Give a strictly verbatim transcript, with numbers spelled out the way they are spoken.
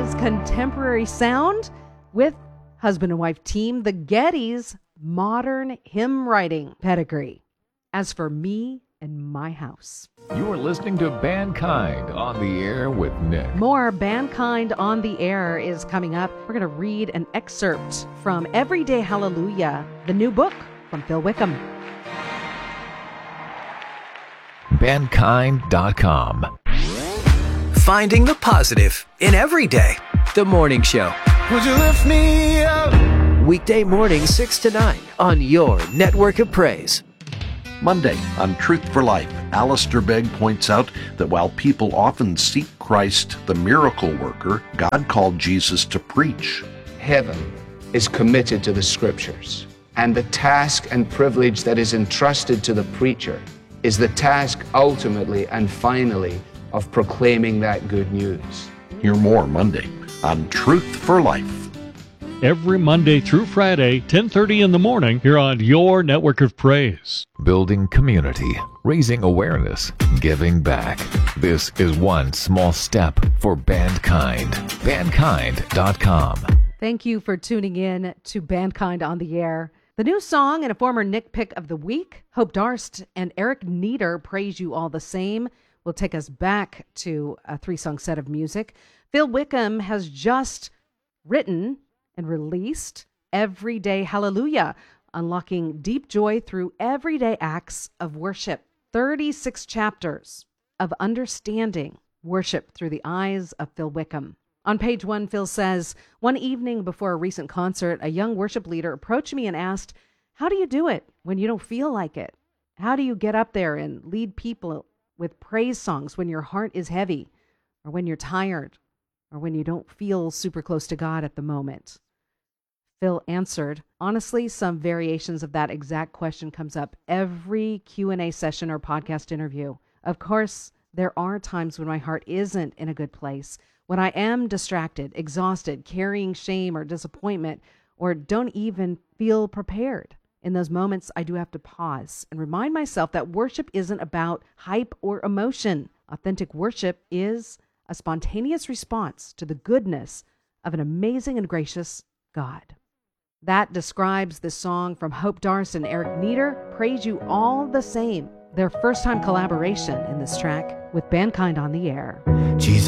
today's contemporary sound with husband and wife team, the Gettys' modern hymn writing pedigree. As for me and my house. You're listening to Bandkind on the Air with Nick. More Bandkind on the Air is coming up. We're going to read an excerpt from Everyday Hallelujah, the new book from Phil Wickham. Bandkind dot com. Finding the positive in every day. The Morning Show. Would you lift me up? Weekday morning, six to nine on your network of praise. Monday, on Truth for Life, Alistair Begg points out that while people often seek Christ, the miracle worker, God called Jesus to preach. Heaven is committed to the Scriptures, and the task and privilege that is entrusted to the preacher is the task ultimately and finally of proclaiming that good news. Hear more Monday on Truth for Life. Every Monday through Friday, ten thirty in the morning, here on your network of praise. Building community, raising awareness, giving back. This is one small step for Bandkind. Bandkind dot com. Thank you for tuning in to Bandkind on the Air. The new song and a former Nick Pick of the Week, Hope Darst and Eric Nieder, Praise You All the Same, will take us back to a three-song set of music. Phil Wickham has just written and released Everyday Hallelujah, unlocking deep joy through everyday acts of worship. thirty-six chapters of understanding worship through the eyes of Phil Wickham. On page one, Phil says, one evening before a recent concert, a young worship leader approached me and asked, how do you do it when you don't feel like it? How do you get up there and lead people with praise songs when your heart is heavy, or when you're tired, or when you don't feel super close to God at the moment? Phil answered, honestly, some variations of that exact question comes up every Q and A session or podcast interview. Of course, there are times when my heart isn't in a good place, when I am distracted, exhausted, carrying shame or disappointment, or don't even feel prepared. In those moments, I do have to pause and remind myself that worship isn't about hype or emotion. Authentic worship is a spontaneous response to the goodness of an amazing and gracious God. That describes the song from Hope Darst and Eric Nieder, Praise You All the Same, their first-time collaboration in this track with Bandkind on the Air. Jesus.